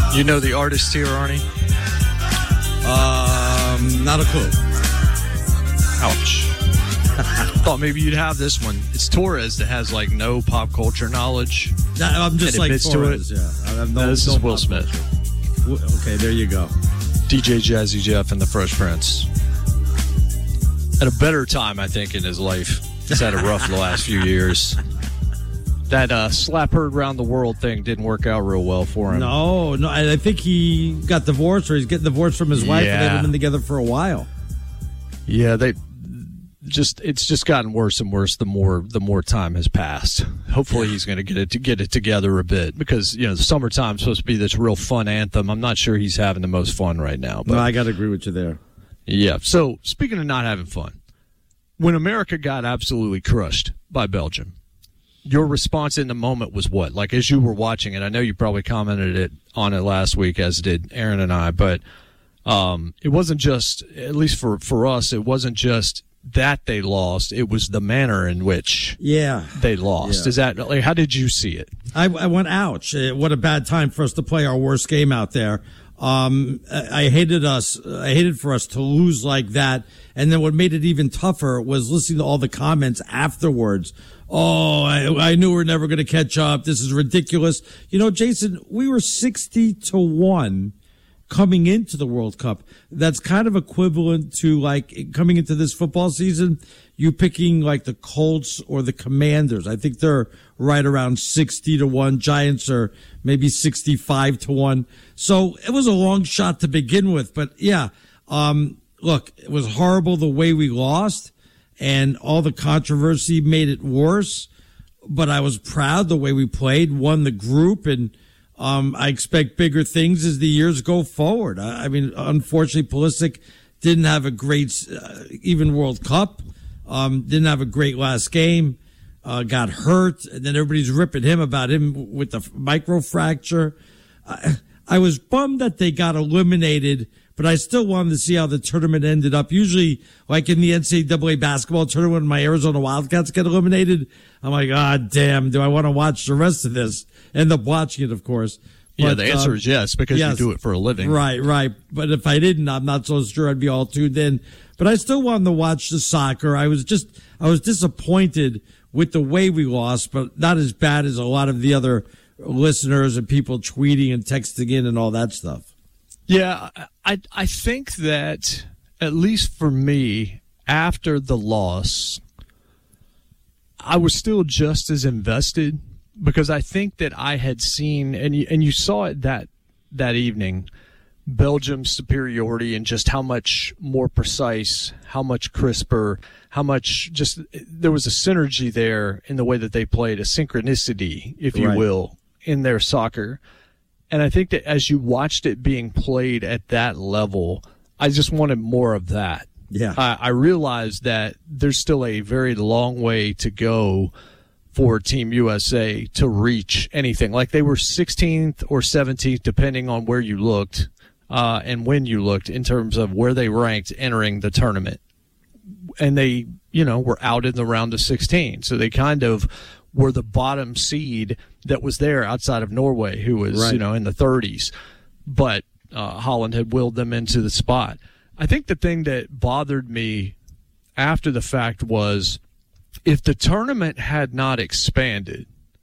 You know the artist here, Arnie? Not a clue. Ouch. Thought maybe you'd have this one. It's Torres that has like no pop culture knowledge. I'm just like Torres. To it. Yeah, I have no, this no is Will Smith. Okay, there you go. DJ Jazzy Jeff and the Fresh Prince. At a better time, I think, in his life. He's had a rough the last few years. That slap heard around the world thing didn't work out real well for him. No. I think he got divorced, or he's getting divorced from his wife, and they've been together for a while. Yeah, it's just gotten worse and worse the more time has passed. Hopefully he's going to get it together a bit, because the summertime's supposed to be this real fun anthem. I'm not sure he's having the most fun right now. But no, I got to agree with you there. Yeah. So speaking of not having fun, when America got absolutely crushed by Belgium, your response in the moment was what? Like, as you were watching it, I know you probably commented on it last week, as did Aaron and I, but it wasn't just, at least for us, it wasn't just that they lost. It was the manner in which they lost. Yeah. Is that, like, how did you see it? I went, ouch. What a bad time for us to play our worst game out there. I hated for us to lose like that. And then what made it even tougher was listening to all the comments afterwards. Oh, I knew we were never going to catch up. This is ridiculous. Jason, we were 60-1 coming into the World Cup. That's kind of equivalent to, like, coming into this football season, you picking like the Colts or the Commanders. I think they're right around 60-1. Giants are maybe 65-1. So it was a long shot to begin with. But yeah, look, it was horrible the way we lost, and all the controversy made it worse. But I was proud the way we played, won the group, and I expect bigger things as the years go forward. I mean, unfortunately, Pulisic didn't have a great even World Cup, didn't have a great last game, got hurt, and then everybody's ripping him about him with the microfracture. I was bummed that they got eliminated, but I still wanted to see how the tournament ended up. Usually, like in the NCAA basketball tournament, when my Arizona Wildcats get eliminated, I'm like, God damn, do I want to watch the rest of this? End up watching it, of course. But, the answer is yes, because you do it for a living. Right. But if I didn't, I'm not so sure I'd be all tuned in. But I still wanted to watch the soccer. I was disappointed with the way we lost, but not as bad as a lot of the other listeners and people tweeting and texting in and all that stuff. Yeah, I think that, at least for me, after the loss, I was still just as invested, because I think that I had seen, and you saw it that evening, Belgium's superiority and just how much more precise, how much crisper, how much just there was a synergy there in the way that they played, a synchronicity, if you will, in their soccer. And I think that as you watched it being played at that level, I just wanted more of that. Yeah. I realized that there's still a very long way to go for Team USA to reach anything. Like, they were 16th or 17th, depending on where you looked and when you looked, in terms of where they ranked entering the tournament. And they, were out in the round of 16. So they kind of were the bottom seed that was there outside of Norway, who was, in the 30s. But Holland had willed them into the spot. I think the thing that bothered me after the fact was, if the tournament had not expanded,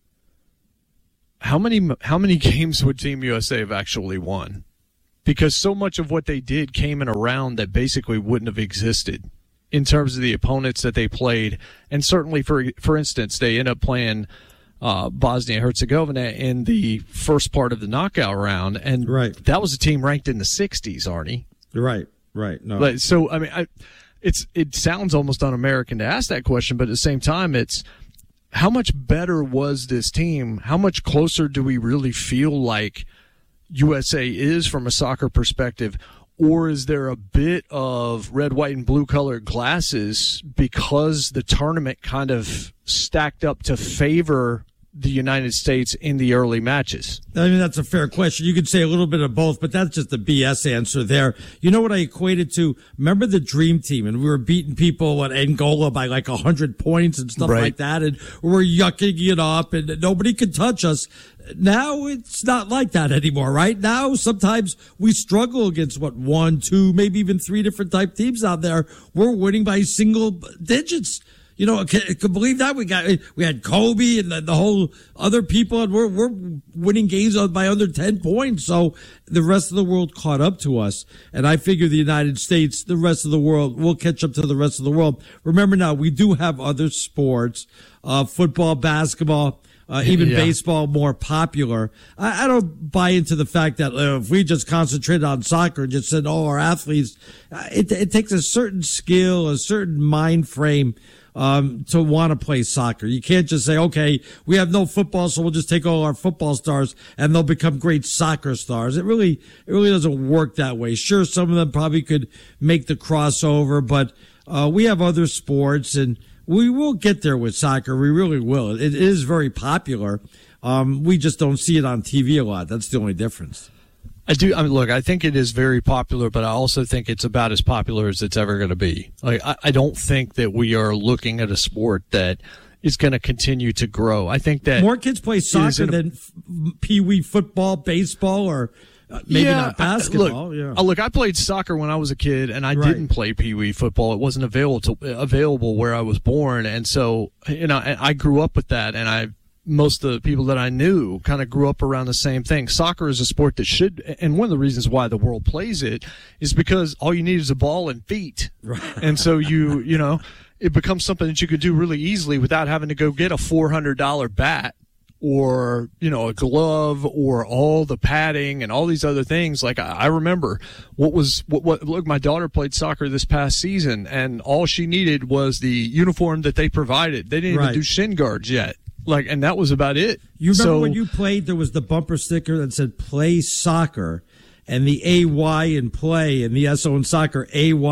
how many games would Team USA have actually won? Because so much of what they did came in a round that basically wouldn't have existed in terms of the opponents that they played. And certainly, for instance, they end up playing Bosnia-Herzegovina in the first part of the knockout round, and that was a team ranked in the 60s, Arnie. Right. No. But, so, I mean, it sounds almost un-American to ask that question, but at the same time, it's how much better was this team? How much closer do we really feel like USA is from a soccer perspective? Or is there a bit of red, white, and blue-colored glasses because the tournament kind of stacked up to favor the United States in the early matches? I mean, that's a fair question. You could say a little bit of both, but that's just a BS answer there. You know what I equated to? Remember the Dream Team, and we were beating people at Angola by like 100 points and stuff like that, and we were yucking it up, and nobody could touch us. Now it's not like that anymore, right? Now sometimes we struggle against 1, 2, maybe even 3 different type teams out there. We're winning by single digits. You know, can believe that we had Kobe and the whole other people, and we're winning games by under 10 points. So the rest of the world caught up to us, and I figure the United States, the rest of the world, will catch up to the rest of the world. Remember now, we do have other sports, football, basketball. Even baseball more popular. I don't buy into the fact that if we just concentrated on soccer and just said, our athletes, it takes a certain skill, a certain mind frame, to want to play soccer. You can't just say, okay, we have no football, so we'll just take all our football stars and they'll become great soccer stars. It really doesn't work that way. Sure, some of them probably could make the crossover, but, we have other sports, and we will get there with soccer. We really will. It is very popular. We just don't see it on TV a lot. That's the only difference. Look, I think it is very popular, but I also think it's about as popular as it's ever going to be. Like, I don't think that we are looking at a sport that is going to continue to grow. I think that more kids play soccer than pee-wee football, baseball, or maybe not basketball. Look, I played soccer when I was a kid, and I didn't play pee-wee football. It wasn't available where I was born, and so I grew up with that, and most of the people that I knew kind of grew up around the same thing. Soccer is a sport that should, and one of the reasons why the world plays it is because all you need is a ball and feet, and so it becomes something that you could do really easily without having to go get a $400 bat. Or, a glove, or all the padding and all these other things. Like, I remember look, my daughter played soccer this past season, and all she needed was the uniform that they provided. They didn't even do shin guards yet. And that was about it. You remember when you played, there was the bumper sticker that said play soccer, and the AY in play, and the SO in soccer,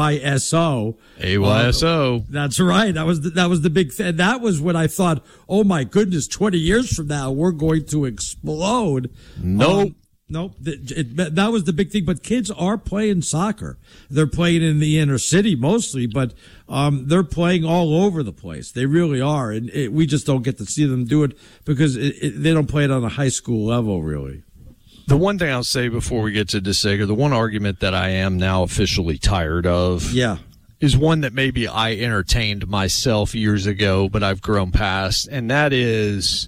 AYSO. AYSO. That's right. That was the big thing. That was when I thought, oh my goodness, 20 years from now, we're going to explode. Nope. Nope. That was the big thing. But kids are playing soccer. They're playing in the inner city mostly, but they're playing all over the place. They really are. And we just don't get to see them do it because they don't play it on a high school level, really. The one thing I'll say before we get to DeSager, the one argument that I am now officially tired of is one that maybe I entertained myself years ago, but I've grown past, and that is,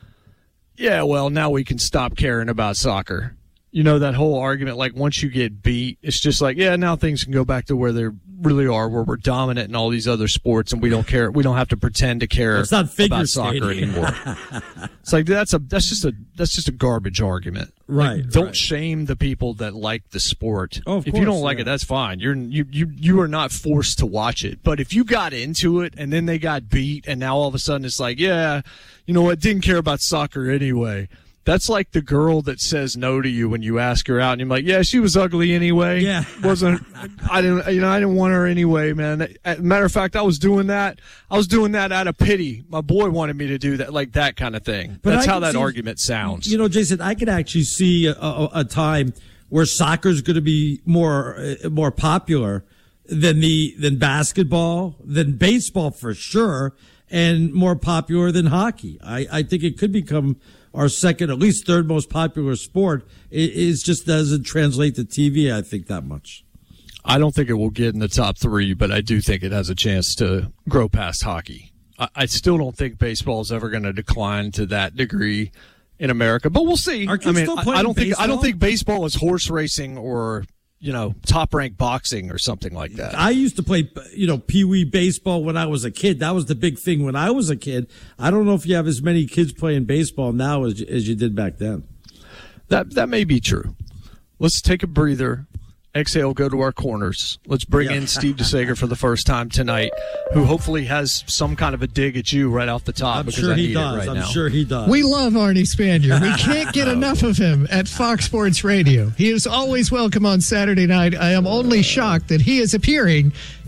now we can stop caring about soccer. That whole argument, like once you get beat, it's just like, now things can go back to where they really are, where we're dominant in all these other sports and we don't care. We don't have to pretend to care about soccer anymore. It's like, that's just a garbage argument. Right. Like, don't shame the people that like the sport. Oh, of if course, you don't like it, that's fine. You are not forced to watch it. But if you got into it and then they got beat and now all of a sudden it's like, didn't care about soccer anyway. That's like the girl that says no to you when you ask her out, and you're like, she was ugly anyway. Yeah. I didn't want her anyway, man. Matter of fact, I was doing that out of pity. My boy wanted me to do that, like that kind of thing. But that's how that argument sounds. Jason, I could actually see a time where soccer's going to be more popular than basketball, than baseball for sure, and more popular than hockey. I think it could become our second, at least third most popular sport. It just doesn't translate to TV, I think, that much. I don't think it will get in the top 3, but I do think it has a chance to grow past hockey. I still don't think baseball is ever going to decline to that degree in America, but we'll see. I don't think baseball is horse racing or top ranked boxing or something like that. I used to play, pee-wee baseball when I was a kid. That was the big thing when I was a kid. I don't know if you have as many kids playing baseball now as you did back then. That may be true. Let's take a breather. Exhale, go to our corners. Let's bring in Steve DeSager for the first time tonight, who hopefully has some kind of a dig at you right off the top. I'm sure he does. I'm sure he does. We love Arnie Spanier. We can't get enough of him at Fox Sports Radio. He is always welcome on Saturday night. I am only shocked that he is appearing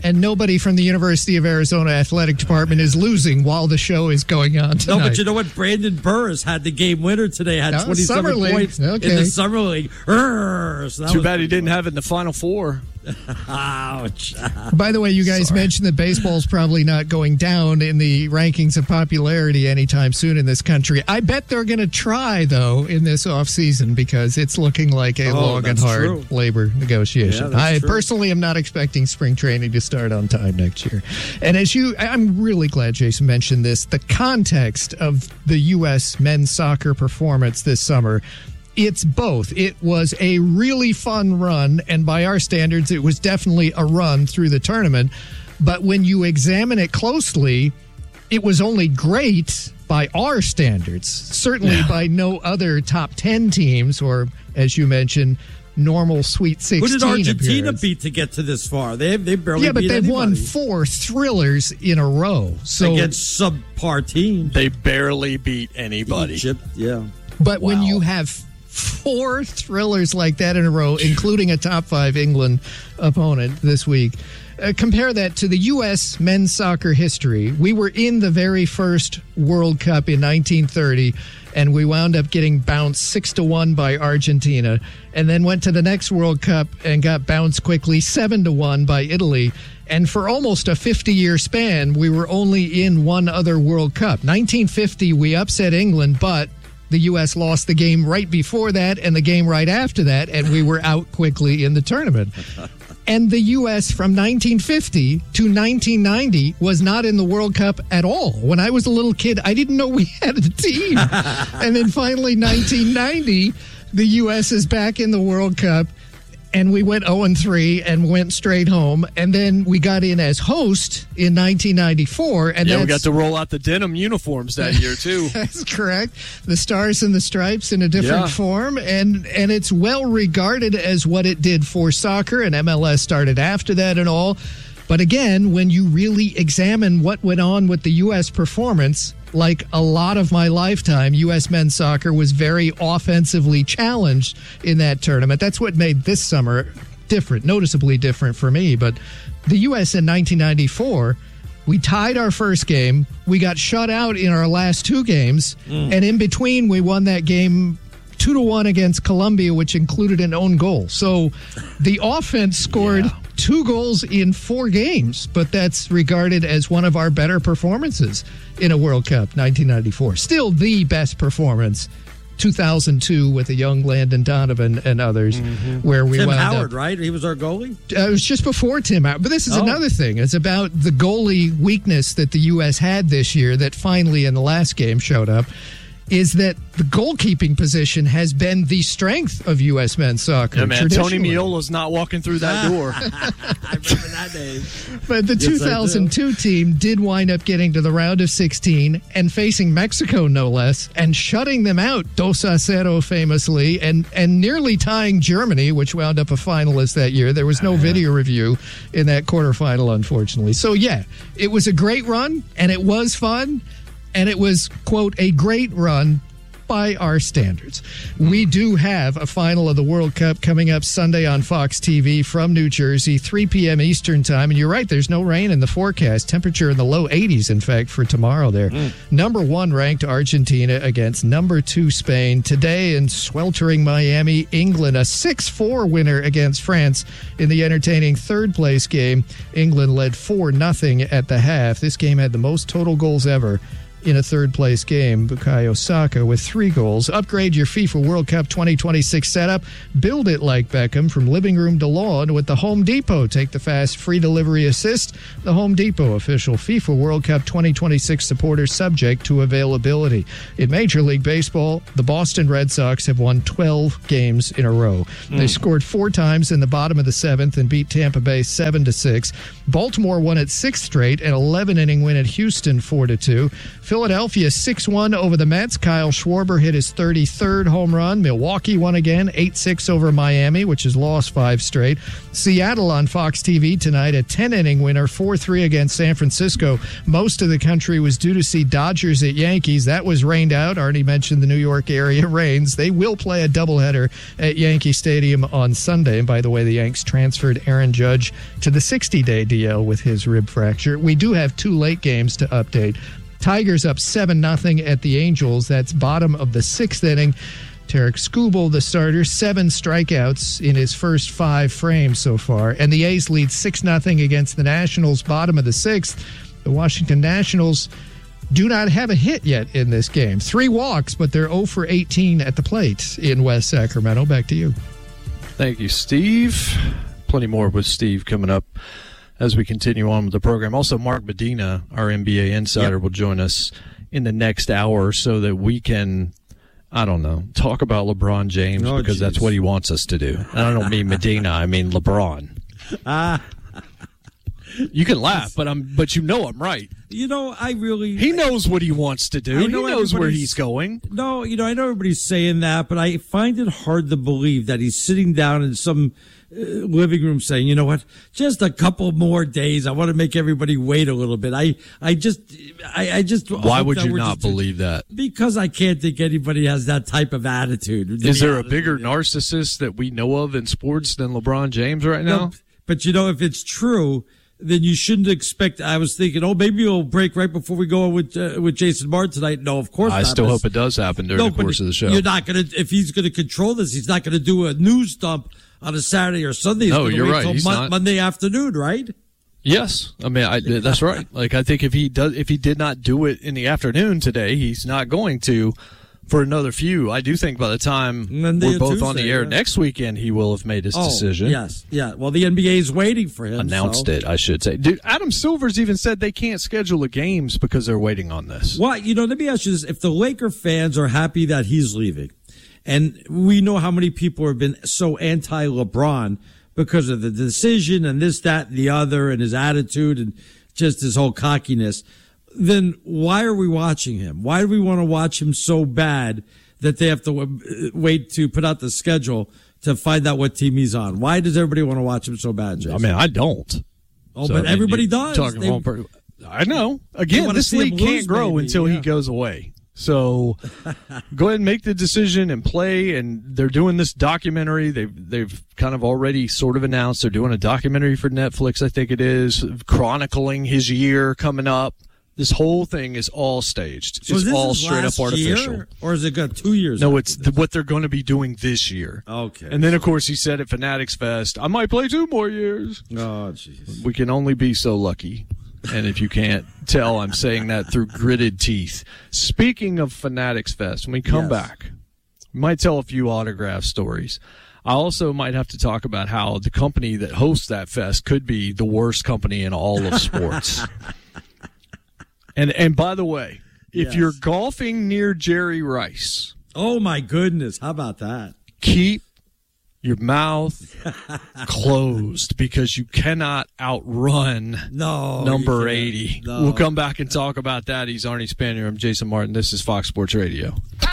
and nobody from the University of Arizona Athletic Department is losing while the show is going on tonight. No, but you know what? Brandon Burris had the game winner today, had 27 points in the Summer League. So too bad he didn't have it in the Final Four. Ouch. By the way, you guys mentioned that baseball's probably not going down in the rankings of popularity anytime soon in this country. I bet they're going to try, though, in this offseason because it's looking like a long and hard labor negotiation. Yeah, I personally am not expecting spring training to start on time next year. And I'm really glad Jason mentioned this, the context of the U.S. men's soccer performance this summer. It's both. It was a really fun run, and by our standards, it was definitely a run through the tournament. But when you examine it closely, it was only great by our standards, certainly by no other top 10 teams, or, as you mentioned, normal Sweet 16 Who did Argentina appearance. beat to get to this far? They barely but beat they've anybody. won 4 thrillers in a row. So against subpar teams. They barely beat anybody. Egypt, yeah. But when you have 4 thrillers like that in a row, including a top 5 England opponent this week, compare that to the U.S. men's soccer history. We were in the very first World Cup in 1930, and we wound up getting bounced 6-1 by Argentina, and then went to the next World Cup and got bounced quickly 7-1 by Italy. And for almost a 50-year span, we were only in one other World Cup. 1950, we upset England, but the U.S. lost the game right before that and the game right after that, and we were out quickly in the tournament. And the U.S. from 1950 to 1990 was not in the World Cup at all. When I was a little kid, I didn't know we had a team. And then finally, 1990, the U.S. is back in the World Cup, and we went 0-3 and went straight home. And then we got in as host in 1994. And we got to roll out the denim uniforms that year, too. That's correct. The Stars and the Stripes in a different form. And it's well regarded as what it did for soccer, and MLS started after that and all. But again, when you really examine what went on with the U.S. performance, like a lot of my lifetime, U.S. men's soccer was very offensively challenged in that tournament. That's what made this summer different, noticeably different for me. But the U.S. in 1994, we tied our first game. We got shut out in our last 2 games. And in between, we won that game 2-1 against Colombia, which included an own goal. So the offense scored 2 goals in 4 games, but that's regarded as one of our better performances in a World Cup, 1994. Still the best performance, 2002 with a young Landon Donovan and others, where we Tim wound Howard, up. right? He was our goalie? It was just before Tim Howard. But this is another thing. It's about the goalie weakness that the U.S. had this year that finally in the last game showed up, is that the goalkeeping position has been the strength of U.S. men's soccer. Yeah, man, Tony Miola's not walking through that door. I remember that name. But the 2002 team did wind up getting to the round of 16 and facing Mexico, no less, and shutting them out 2-0 famously, and nearly tying Germany, which wound up a finalist that year. There was no video review in that quarterfinal, unfortunately. So, yeah, it was a great run, and it was fun. And it was, quote, a great run by our standards. We do have a final of the World Cup coming up Sunday on Fox TV from New Jersey, 3 p.m. Eastern time. And you're right, there's no rain in the forecast. Temperature in the low 80s, in fact, for tomorrow there. Number 1 ranked Argentina against number 2 Spain. Today in sweltering Miami, England, a 6-4 winner against France in the entertaining third-place game. England led 4-0 at the half. This game had the most total goals ever in a third-place game. Bukayo Saka with 3 goals. Upgrade your FIFA World Cup 2026 setup. Build it like Beckham from living room to lawn with the Home Depot. Take the fast free delivery assist. The Home Depot official FIFA World Cup 2026 supporter, subject to availability. In Major League Baseball, the Boston Red Sox have won 12 games in a row. They scored 4 times in the bottom of the 7th and beat Tampa Bay 7-6. Baltimore won its 6th straight, an 11-inning win at Houston 4-2. Philadelphia 6-1 over the Mets. Kyle Schwarber hit his 33rd home run. Milwaukee won again, 8-6 over Miami, which has lost 5 straight. Seattle on Fox TV tonight, a 10-inning winner, 4-3 against San Francisco. Most of the country was due to see Dodgers at Yankees. That was rained out. Arnie mentioned the New York area rains. They will play a doubleheader at Yankee Stadium on Sunday. And by the way, the Yanks transferred Aaron Judge to the 60-day DL with his rib fracture. We do have 2 late games to update. Tigers up 7-0 at the Angels. That's bottom of the 6th inning. Tarek Skubal, the starter, 7 strikeouts in his first 5 frames so far. And the A's lead 6-0 against the Nationals, bottom of the 6th. The Washington Nationals do not have a hit yet in this game. 3 walks, but they're 0 for 18 at the plate in West Sacramento. Back to you. Thank you, Steve. Plenty more with Steve coming up as we continue on with the program. Also, Mark Medina, our NBA insider, will join us in the next hour so that we can, I don't know, talk about LeBron James because that's what he wants us to do. And I don't mean Medina, I mean LeBron. You can laugh, but you know I'm right. You know, he knows what he wants to do. He knows where he's going. No, I know everybody's saying that, but I find it hard to believe that he's sitting down in some living room saying, you know what, just a couple more days. I want to make everybody wait a little bit. I just. Why would you not believe that? Because I can't think anybody has that type of attitude. Is there a bigger narcissist that we know of in sports than LeBron James right now? No, but if it's true, then you shouldn't expect. I was thinking, maybe it'll break right before we go on with Jason Martin tonight. No, of course not. I still hope it does happen during the course of the show. You're not going to, if he's going to control this, he's not going to do a news dump on a Saturday or Sunday. No, you're right. He's not. Monday afternoon, right? Yes, I mean that's right. Like I think if he did not do it in the afternoon today, he's not going to for another few. I do think by the time we're both on the air next weekend, he will have made his decision. Yes, yeah. Well, the NBA is waiting for him. Announced it, I should say. Dude, Adam Silver's even said they can't schedule the games because they're waiting on this. Well, let me ask you this: if the Laker fans are happy that he's leaving, and we know how many people have been so anti-LeBron because of the decision and this, that, and the other, and his attitude and just his whole cockiness, then why are we watching him? Why do we want to watch him so bad that they have to wait to put out the schedule to find out what team he's on? Why does everybody want to watch him so bad, Jason? I mean, I don't. But everybody does. I know. Again, this league can't grow until he goes away. So go ahead and make the decision and play. And they're doing this documentary. They've kind of already sort of announced they're doing a documentary for Netflix, I think it is, chronicling his year coming up. This whole thing is all staged. So it's all straight up artificial. Year, or is it got 2 years? No, it's what they're going to be doing this year. Okay. And then, of course, he said at Fanatics Fest, I might play 2 more years. Oh, jeez. We can only be so lucky. And if you can't tell, I'm saying that through gritted teeth. Speaking of Fanatics Fest, when we come back, we might tell a few autograph stories. I also might have to talk about how the company that hosts that fest could be the worst company in all of sports. And by the way, if you're golfing near Jerry Rice. Oh, my goodness. How about that? Keep your mouth closed because you cannot outrun number 80. No. We'll come back and talk about that. He's Arnie Spanier. I'm Jason Martin. This is Fox Sports Radio.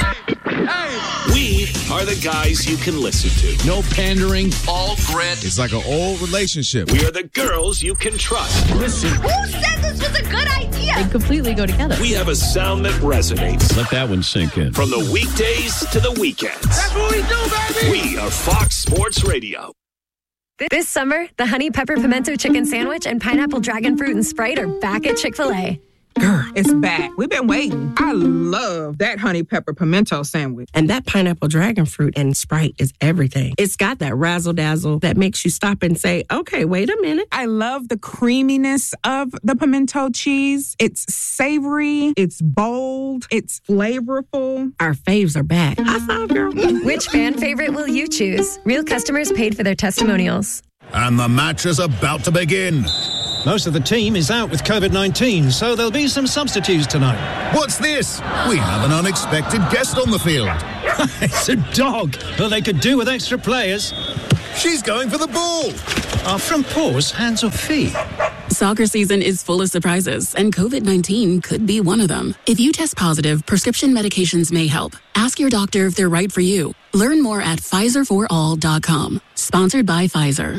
We are the guys you can listen to. No pandering, all grit. It's like an old relationship. We are the girls you can trust. Listen. Who said this was a good idea? They completely go together. We have a sound that resonates. Let that one sink in. From the weekdays to the weekends. That's what we do, baby. We are Fox Sports Radio. This summer, the Honey Pepper Pimento Chicken Sandwich and Pineapple Dragon Fruit and Sprite are back at Chick-fil-A. Girl, it's back. We've been waiting. I love that honey pepper pimento sandwich. And that pineapple dragon fruit and Sprite is everything. It's got that razzle dazzle that makes you stop and say, okay, wait a minute. I love the creaminess of the pimento cheese. It's savory. It's bold. It's flavorful. Our faves are back. High five, girl. Which fan favorite will you choose? Real customers paid for their testimonials. And the match is about to begin. Most of the team is out with COVID-19, so there'll be some substitutes tonight. What's this? We have an unexpected guest on the field. It's a dog. Well, they could do with extra players. She's going for the ball. Are from paws, hands or feet? Soccer season is full of surprises, and COVID-19 could be one of them. If you test positive, prescription medications may help. Ask your doctor if they're right for you. Learn more at PfizerForAll.com. Sponsored by Pfizer.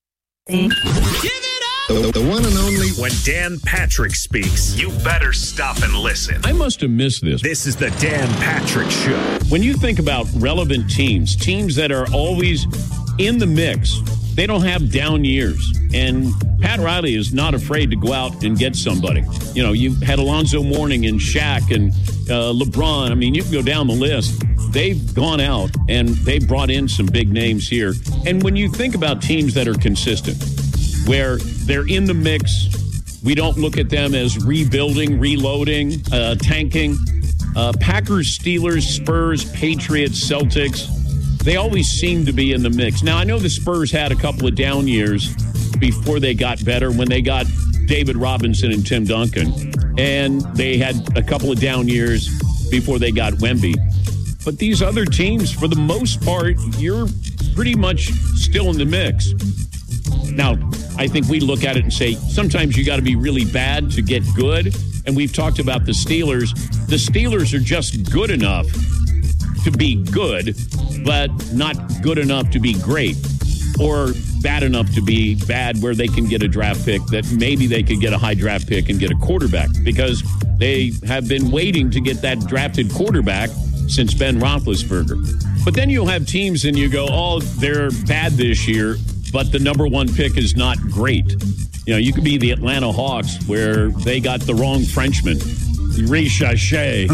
The one and only. When Dan Patrick speaks, you better stop and listen. I must have missed this. This is the Dan Patrick Show. When you think about relevant teams that are always in the mix, they don't have down years. And Pat Riley is not afraid to go out and get somebody. You know, you've had Alonzo Mourning and Shaq and LeBron. I mean, you can go down the list. They've gone out and they brought in some big names here. And when you think about teams that are consistent, where they're in the mix, we don't look at them as rebuilding, reloading, tanking. Packers, Steelers, Spurs, Patriots, Celtics, they always seem to be in the mix. Now, I know the Spurs had a couple of down years before they got better, when they got David Robinson and Tim Duncan. And they had a couple of down years before they got Wemby. But these other teams, for the most part, you're pretty much still in the mix. Now, I think we look at it and say, sometimes you got to be really bad to get good. And we've talked about the Steelers. The Steelers are just good enough to be good, but not good enough to be great, or bad enough to be bad where they can get a draft pick, that maybe they could get a high draft pick and get a quarterback, because they have been waiting to get that drafted quarterback since Ben Roethlisberger. But then you'll have teams and you go, oh, they're bad this year, but the number one pick is not great. You know, you could be the Atlanta Hawks, where they got the wrong Frenchman, Richachet.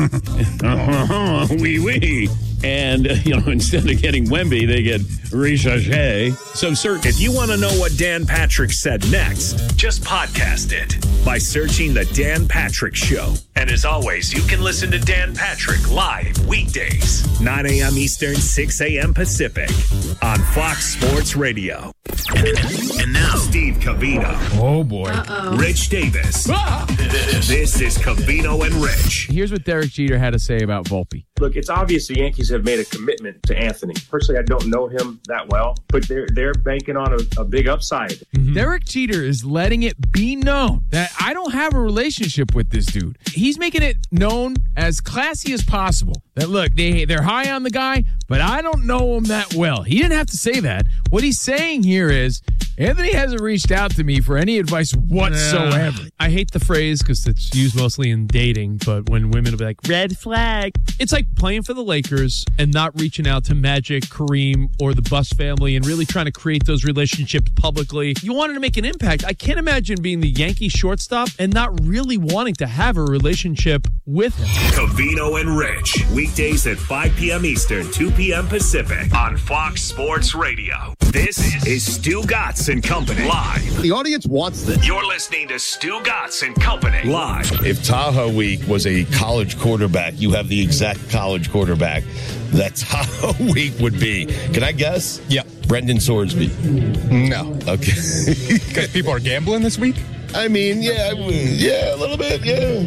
Oui, oui. And, instead of getting Wemby, they get Richachet. So, sir, if you want to know what Dan Patrick said next, just podcast it by searching The Dan Patrick Show. And as always, you can listen to Dan Patrick live weekdays, 9 a.m. Eastern, 6 a.m. Pacific on Fox Sports Radio. And now, Steve Covino. Oh, boy. Rich Davis. This is Covino and Rich. Here's what Derek Jeter had to say about Volpe. Look, it's obvious the Yankees have made a commitment to Anthony. Personally, I don't know him that well, but they're banking on a big upside. Mm-hmm. Derek Jeter is letting it be known that I don't have a relationship with this dude. He's making it known as classy as possible that, look, they're high on the guy, but I don't know him that well. He didn't have to say that. What he's saying here is, Anthony hasn't reached out to me for any advice whatsoever. I hate the phrase because it's used mostly in dating, but when women will be like, red flag, it's like playing for the Lakers and not reaching out to Magic, Kareem, or the Buss family and really trying to create those relationships publicly. You wanted to make an impact. I can't imagine being the Yankee shortstop and not really wanting to have a relationship with him. Covino and Rich, weekdays at 5 p.m. Eastern, 2 p.m. Pacific on Fox Sports Radio. This is Stu Gatz and Company live. The audience wants this. You're listening to Stu Gatz and Company live. If Tahoe Week was a college quarterback, you have the exact college quarterback that Tahoe Week would be. Can I guess? Yeah. Brendan Sorsby. No. Okay. Because people are gambling this week? I mean, yeah, a little bit, yeah.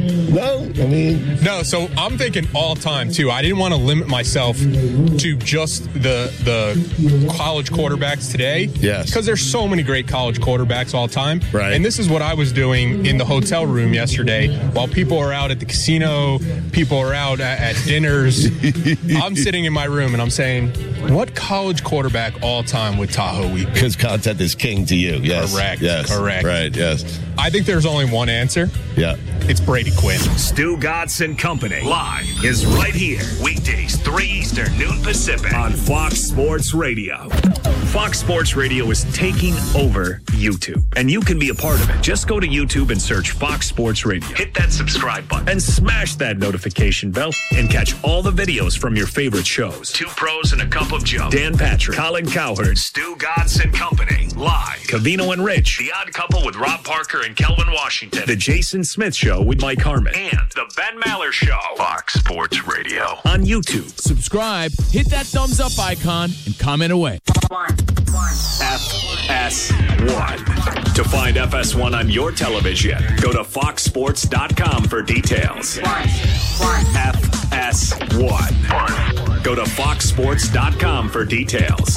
No, so I'm thinking all time, too. I didn't want to limit myself to just the college quarterbacks today. Yes. Because there's so many great college quarterbacks all time. Right. And this is what I was doing in the hotel room yesterday while people are out at the casino, people are out at dinners. I'm sitting in my room and I'm saying, what college quarterback all time would Tahoe Week? Because content is king to you, yes. Correct. Yes. Correct. Right, yes. I think there's only one answer. Yeah. It's Brady Quinn. Stu Gatz and Company live is right here. Weekdays, 3 Eastern, noon Pacific on Fox Sports Radio. Fox Sports Radio is taking over YouTube, and you can be a part of it. Just go to YouTube and search Fox Sports Radio. Hit that subscribe button and smash that notification bell and catch all the videos from your favorite shows. Two Pros and a Cup of Joe. Dan Patrick, Colin Cowherd, Stu Gatz and Company live. Covino and Rich, The Odd Couple with Rob Parker and Kelvin Washington. The Jason Smith Show with Mike Harmon. And The Ben Maller Show. Fox Sports Radio on YouTube. Subscribe, hit that thumbs up icon, and comment away. FS1. To find FS1 on your television, go to foxsports.com for details. FS1. Go to foxsports.com for details.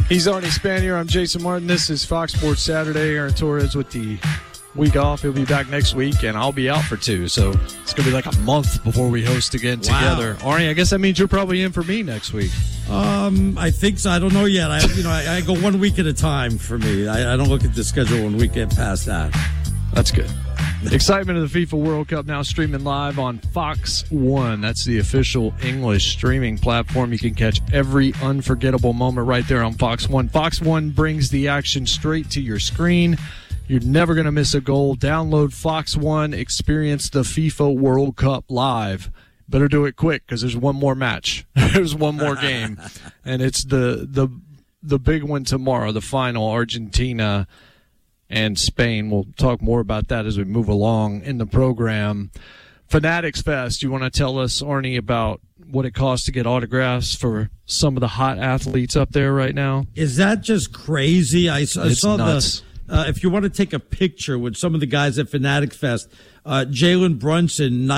He's Arnie Spanier. I'm Jason Martin. This is Fox Sports Saturday. Aaron Torres with the week off. He'll be back next week, and I'll be out for 2. So it's going to be like a month before we host again together. Arnie, I guess that means you're probably in for me next week. I think so. I don't know yet. I go 1 week at a time for me. I don't look at the schedule when we get past that. That's good. Excitement of the FIFA World Cup now streaming live on Fox One. That's the official English streaming platform. You can catch every unforgettable moment right there on Fox One. Fox One brings the action straight to your screen. You're never going to miss a goal. Download Fox One. Experience the FIFA World Cup live. Better do it quick because there's one more match. There's one more game. And it's the big one tomorrow, the final, Argentina and Spain. We'll talk more about that as we move along in the program. Fanatics Fest, you want to tell us, Arnie, about what it costs to get autographs for some of the hot athletes up there right now? Is that just crazy? I saw nuts. If you want to take a picture with some of the guys at Fanatics Fest, Jalen Brunson,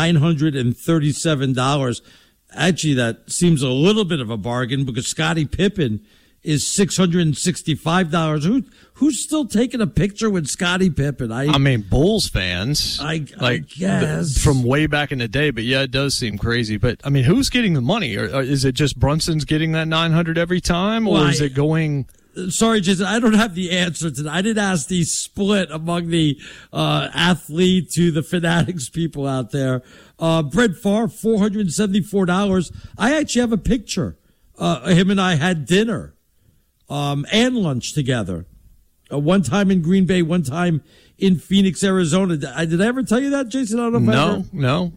$937. Actually, that seems a little bit of a bargain because Scottie Pippen is $665. Who's still taking a picture with Scottie Pippen? I mean, Bulls fans. I guess. From way back in the day, but yeah, it does seem crazy. But, I mean, who's getting the money? Or is it just Brunson's getting that $900 every time? Or is it going... Sorry, Jason, I don't have the answer to that. I didn't ask the split among the athlete to the Fanatics people out there. Brett Favre, $474. I actually have a picture. Him and I had dinner and lunch together. One time in Green Bay, one time in Phoenix, Arizona. Did I ever tell you that, Jason? I don't know. No.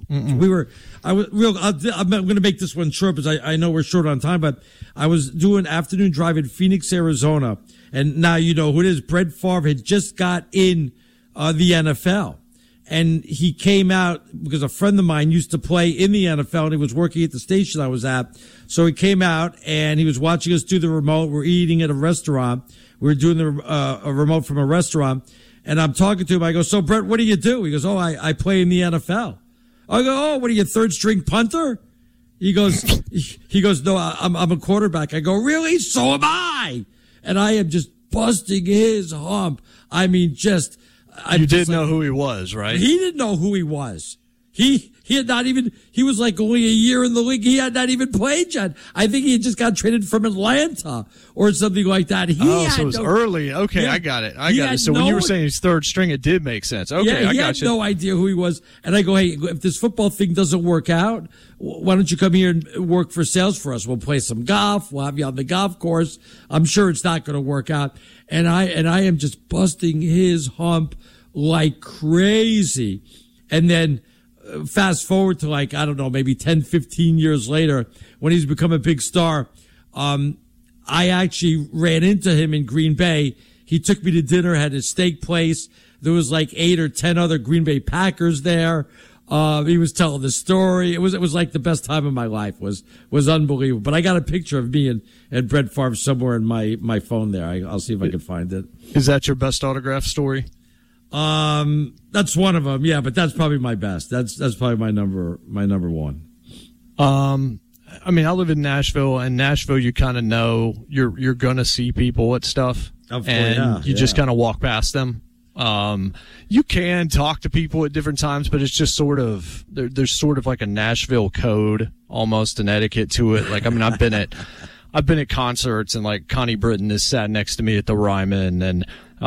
I'm going to make this one short because I know we're short on time, but I was doing afternoon drive in Phoenix, Arizona. And now you know who it is. Brett Favre had just got in the NFL. And he came out because a friend of mine used to play in the NFL and he was working at the station I was at. So he came out and he was watching us do the remote. We're eating at a restaurant. We were doing a remote from a restaurant. And I'm talking to him. I go, so Brett, what do you do? He goes, oh, I play in the NFL. I go, oh, what are you, third string punter? He goes, no, I'm a quarterback. I go, really? So am I. And I am just busting his hump. I mean, you did know who he was, right? He didn't know who he was. He had not even, he was like only a year in the league. He had not even played yet. I think he had just got traded from Atlanta or something like that. So it was early. Okay, yeah, I got it. So when you were saying he's third string, it did make sense. Okay, yeah, I got you. He had no idea who he was. And I go, hey, if this football thing doesn't work out, why don't you come here and work for sales for us? We'll play some golf. We'll have you on the golf course. I'm sure it's not going to work out. And I am just busting his hump like crazy. And then fast forward to like, I don't know, maybe 10, 15 years later when he's become a big star. I actually ran into him in Green Bay. He took me to dinner, had a steak place. There was like 8 or 10 other Green Bay Packers there. He was telling the story. It was like the best time of my life. Was unbelievable. But I got a picture of me and Brett Favre somewhere in my phone there. I'll see if I can find it. Is that your best autograph story? That's one of them. Yeah, but that's probably my best. That's probably my number one. I mean, I live in Nashville, and Nashville, you kind of know you're gonna see people at stuff, and you just kind of walk past them. You can talk to people at different times, but it's just sort of there's sort of like a Nashville code, almost an etiquette to it. Like, I mean, I've been at concerts, and like Connie Britton has sat next to me at the Ryman, and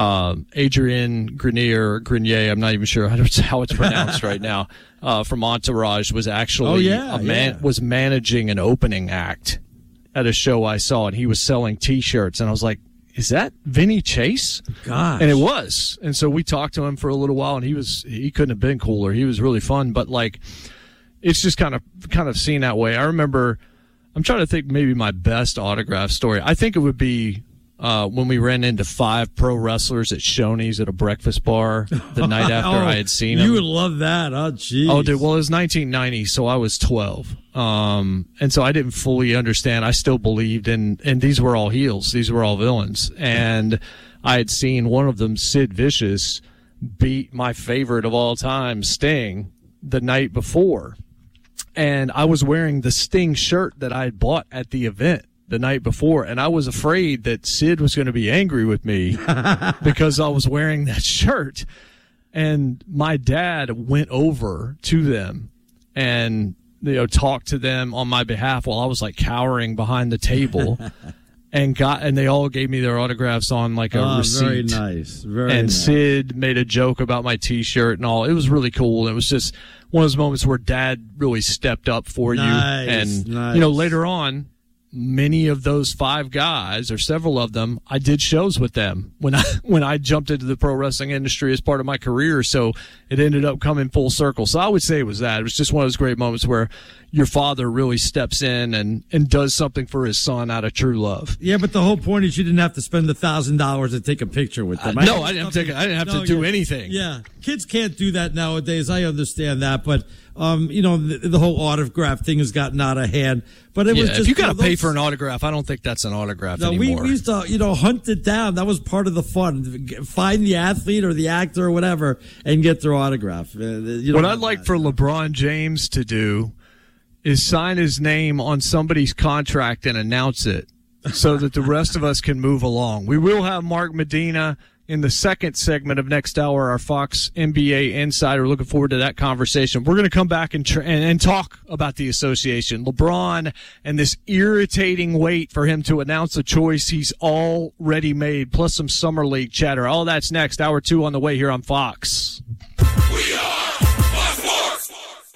Adrian Grenier, I'm not even sure how it's pronounced right now, from Entourage was actually was managing an opening act at a show I saw, and he was selling T-shirts, and I was like, is that Vinny Chase? Gosh. And it was. And so we talked to him for a little while, and he couldn't have been cooler. He was really fun, but like, it's just kind of seen that way. I remember, I'm trying to think maybe my best autograph story. I think it would be when we ran into 5 pro wrestlers at Shoney's at a breakfast bar the night after I had seen them. You would love that. Oh, geez. Oh, dude. Well, it was 1990, so I was 12. And so I didn't fully understand. I still believed and these were all heels. These were all villains. And I had seen one of them, Sid Vicious, beat my favorite of all time, Sting, the night before. And I was wearing the Sting shirt that I had bought at the event. the night before, and I was afraid that Sid was going to be angry with me because I was wearing that shirt. And my dad went over to them and talked to them on my behalf while I was like cowering behind the table. And they all gave me their autographs on like a receipt. Very nice. And nice. Sid made a joke about my T-shirt and all. It was really cool. It was just one of those moments where Dad really stepped up for you. And later on, many of those 5 guys, or several of them, I did shows with them when I jumped into the pro wrestling industry as part of my career. So it ended up coming full circle. So I would say it was that. It was just one of those great moments where your father really steps in and does something for his son out of true love. Yeah, but the whole point is you didn't have to spend $1,000 to take a picture with them. I didn't have to do anything. Yeah, kids can't do that nowadays. I understand that, but the whole autograph thing has gotten out of hand. But it was just, if you got to pay for an autograph, I don't think that's an autograph anymore. We used to, hunt it down. That was part of the fun. Find the athlete or the actor or whatever and get their autograph. What I'd like for LeBron James to do is sign his name on somebody's contract and announce it so that the rest of us can move along. We will have Mark Medina in the second segment of next hour, our Fox NBA Insider. Looking forward to that conversation. We're going to come back and talk about the association. LeBron and this irritating wait for him to announce a choice he's already made, plus some Summer League chatter. All that's next. Hour 2 on the way here on Fox. We are Fox Sports.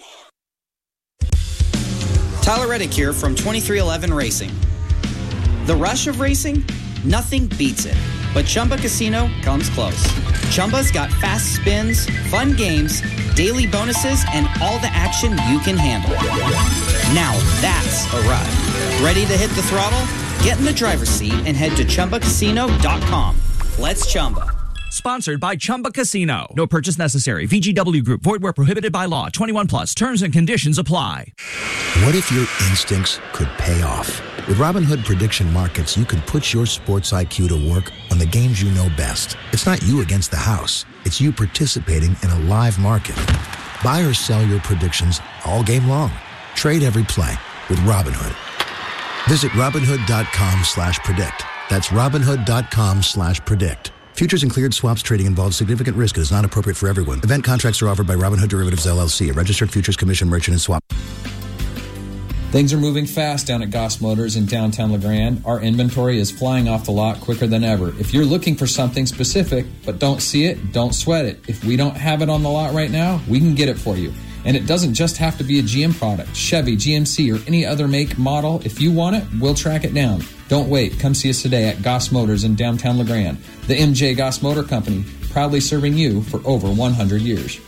Tyler Reddick here from 2311 Racing. The rush of racing? Nothing beats it. But Chumba Casino comes close. Chumba's got fast spins, fun games, daily bonuses, and all the action you can handle. Now that's a ride. Ready to hit the throttle? Get in the driver's seat and head to ChumbaCasino.com. Let's Chumba. Sponsored by Chumba Casino. No purchase necessary. VGW Group. Void where prohibited by law. 21 plus. Terms and conditions apply. What if your instincts could pay off? With Robinhood Prediction Markets, you can put your sports IQ to work on the games you know best. It's not you against the house. It's you participating in a live market. Buy or sell your predictions all game long. Trade every play with Robinhood. Visit Robinhood.com/predict. That's Robinhood.com/predict. Futures and cleared swaps trading involves significant risk and is not appropriate for everyone. Event contracts are offered by Robinhood Derivatives LLC, a registered futures commission merchant and swap. Things are moving fast down at Goss Motors in downtown LeGrand. Our inventory is flying off the lot quicker than ever. If you're looking for something specific but don't see it, don't sweat it. If we don't have it on the lot right now, we can get it for you. And it doesn't just have to be a GM product, Chevy, GMC, or any other make, model. If you want it, we'll track it down. Don't wait. Come see us today at Goss Motors in downtown LeGrand. The MJ Goss Motor Company, proudly serving you for over 100 years.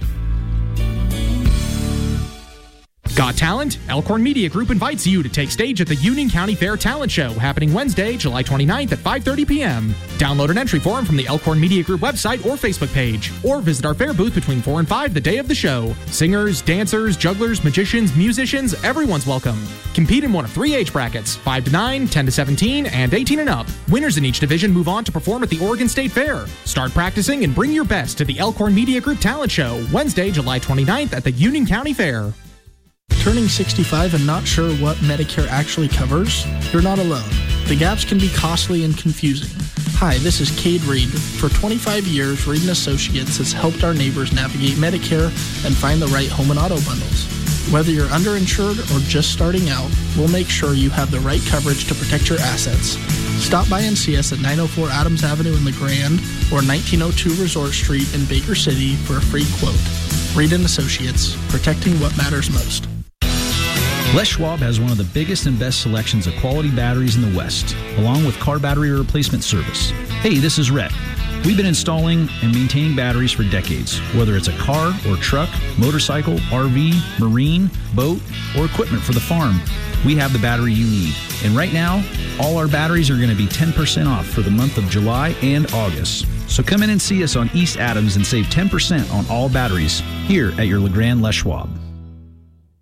Got talent? Elkhorn Media Group invites you to take stage at the Union County Fair Talent Show happening Wednesday, July 29th at 5:30 p.m. Download an entry form from the Elkhorn Media Group website or Facebook page, or visit our fair booth between 4 and 5 the day of the show. Singers, dancers, jugglers, magicians, musicians, everyone's welcome. Compete in one of 3 age brackets, 5 to 9, 10 to 17, and 18 and up. Winners in each division move on to perform at the Oregon State Fair. Start practicing and bring your best to the Elkhorn Media Group Talent Show, Wednesday, July 29th at the Union County Fair. Turning 65 and not sure what Medicare actually covers? You're not alone. The gaps can be costly and confusing. Hi, this is Cade Reed. For 25 years, Reed & Associates has helped our neighbors navigate Medicare and find the right home and auto bundles. Whether you're underinsured or just starting out, we'll make sure you have the right coverage to protect your assets. Stop by and see us at 904 Adams Avenue in LeGrand or 1902 Resort Street in Baker City for a free quote. Reed & Associates, protecting what matters most. Les Schwab has one of the biggest and best selections of quality batteries in the West, along with car battery replacement service. Hey, this is Rhett. We've been installing and maintaining batteries for decades, whether it's a car or truck, motorcycle, RV, marine, boat, or equipment for the farm. We have the battery you need. And right now, all our batteries are going to be 10% off for the month of July and August. So come in and see us on East Adams and save 10% on all batteries here at your LeGrand Les Schwab.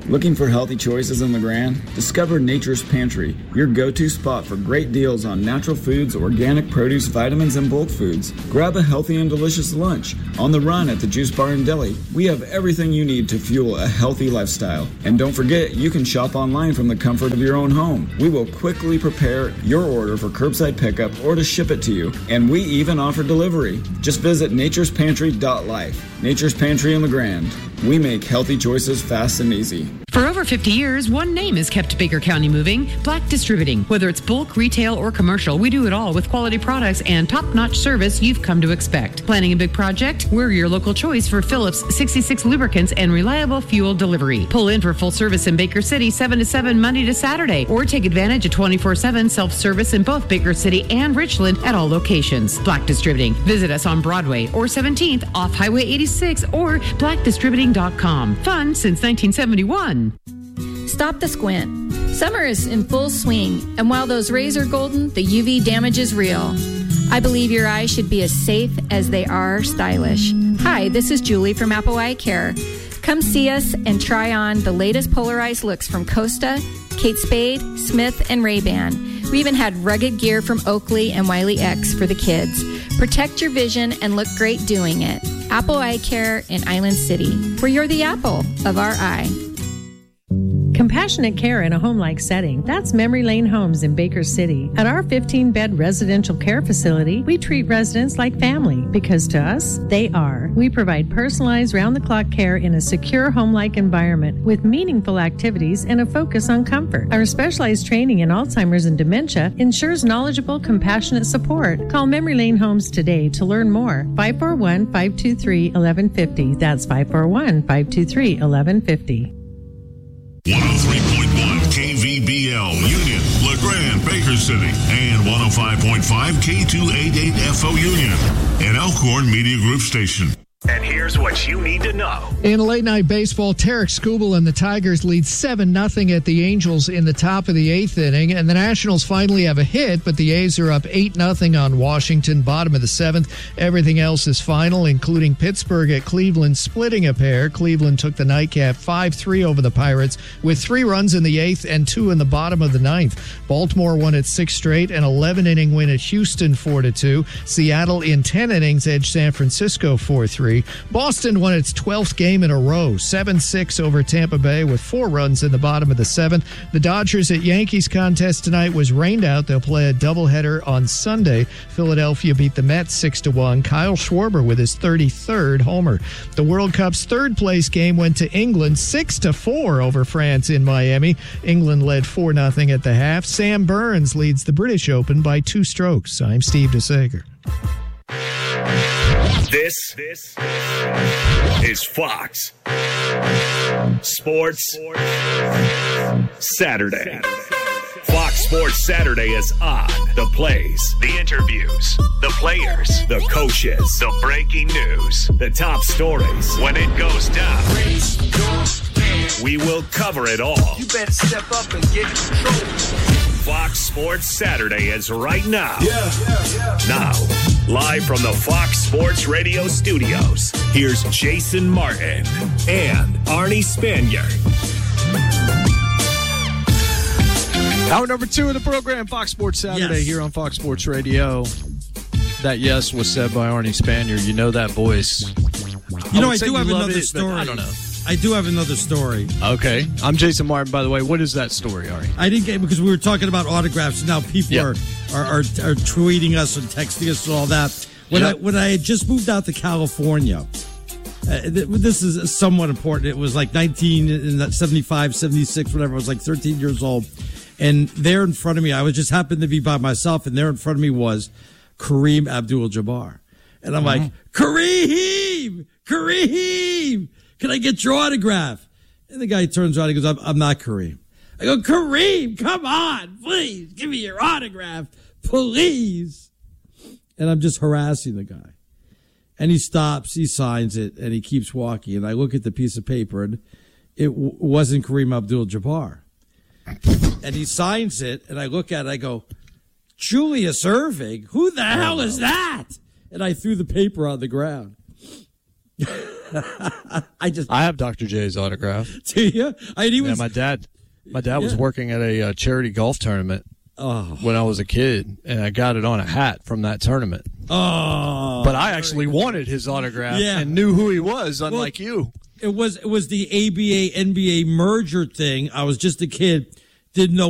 Looking for healthy choices in LeGrand? Discover Nature's Pantry, your go-to spot for great deals on natural foods, organic produce, vitamins, and bulk foods. Grab a healthy and delicious lunch. On the run at the Juice Bar and Deli, we have everything you need to fuel a healthy lifestyle. And don't forget, you can shop online from the comfort of your own home. We will quickly prepare your order for curbside pickup or to ship it to you. And we even offer delivery. Just visit naturespantry.life. Nature's Pantry in LeGrand. We make healthy choices fast and easy. For over 50 years, one name has kept Baker County moving, Black Distributing. Whether it's bulk, retail, or commercial, we do it all with quality products and top-notch service you've come to expect. Planning a big project? We're your local choice for Phillips 66 lubricants and reliable fuel delivery. Pull in for full service in Baker City 7 to 7 Monday to Saturday, or take advantage of 24/7 self-service in both Baker City and Richland at all locations. Black Distributing. Visit us on Broadway or 17th off Highway 86 or blackdistributing.com. Fun since 1971. Stop the squint. Summer is in full swing, and while those rays are golden, the UV damage is real. I believe your eyes should be as safe as they are stylish. Hi, this is Julie from Apple Eye Care. Come see us and try on the latest polarized looks from Costa, Kate Spade, Smith, and Ray-Ban. We even had rugged gear from Oakley and Wiley X for the kids. Protect your vision and look great doing it. Apple Eye Care in Island City, where you're the apple of our eye. Compassionate care in a home-like setting. That's Memory Lane Homes in Baker City. At our 15-bed residential care facility, we treat residents like family because to us, they are. We provide personalized round-the-clock care in a secure home-like environment with meaningful activities and a focus on comfort. Our specialized training in Alzheimer's and dementia ensures knowledgeable, compassionate support. Call Memory Lane Homes today to learn more. 541-523-1150. That's 541-523-1150. 103.1 KVBL Union, LeGrand, Baker City, and 105.5 K288FO Union, an Elkhorn Media Group station. And here's what you need to know. In late night baseball, Tarek Skubal and the Tigers lead 7-0 at the Angels in the top of the 8th inning, and the Nationals finally have a hit, but the A's are up 8-0 on Washington, bottom of the 7th. Everything else is final, including Pittsburgh at Cleveland splitting a pair. Cleveland took the nightcap 5-3 over the Pirates with 3 runs in the 8th and 2 in the bottom of the 9th. Baltimore won its 6th straight, an 11-inning win at Houston 4-2. Seattle in 10 innings edged San Francisco 4-3. Boston won its 12th game in a row, 7-6 over Tampa Bay with 4 runs in the bottom of the 7th. The Dodgers at Yankees contest tonight was rained out. They'll play a doubleheader on Sunday. Philadelphia beat the Mets 6-1. Kyle Schwarber with his 33rd homer. The World Cup's 3rd place game went to England 6-4 over France in Miami. England led 4-0 at the half. Sam Burns leads the British Open by 2 strokes. I'm Steve DeSager. This is Fox Sports Saturday. Fox Sports Saturday is on. The plays, the interviews, the players, the coaches, the breaking news, the top stories. When it goes down, we will cover it all. You better step up and get in control. Fox Sports Saturday is right now. Now, live from the Fox Sports Radio studios, here's Jason Martin and Arnie Spanier. Hour number 2 of the program, Fox Sports Saturday, here on Fox Sports Radio. That yes was said by Arnie Spanier. You know that voice. You know, I do have another story. I don't know. I do have another story. Okay. I'm Jason Martin, by the way. What is that story, Ari? I didn't get because we were talking about autographs, and now people are tweeting us and texting us and all that. When I had just moved out to California, this is somewhat important. It was like 1975, 76, whatever. I was like 13 years old. And there in front of me, I was just happened to be by myself, and there in front of me was Kareem Abdul-Jabbar. And I'm like, Kareem! Can I get your autograph? And the guy turns around and goes, I'm not Kareem. I go, Kareem, come on, please, give me your autograph, please. And I'm just harassing the guy. And he stops, he signs it, and he keeps walking. And I look at the piece of paper, and it wasn't Kareem Abdul-Jabbar. And he signs it, and I look at it, I go, Julius Erving? Who the hell is that? And I threw the paper on the ground. I have Dr. J's autograph. Do you? My dad was working at a charity golf tournament when I was a kid, and I got it on a hat from that tournament. Oh, but I actually wanted his autograph and knew who he was, unlike you. It was the ABA NBA merger thing. I was just a kid, didn't know